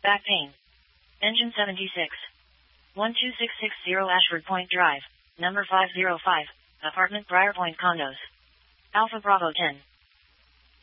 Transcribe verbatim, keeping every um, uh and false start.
back pain. Engine seventy-six. one two six six zero Ashford Point Drive, number five zero five, apartment Briarpoint Condos. Alpha Bravo ten.